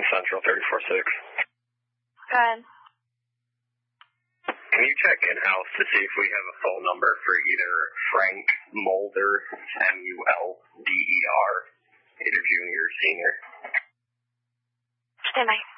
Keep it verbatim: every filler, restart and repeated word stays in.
Central thirty-four six. Go ahead. Can you check in-house to see if we have a phone number for either Frank Mulder, M U L D E R, either junior or senior? Stand by.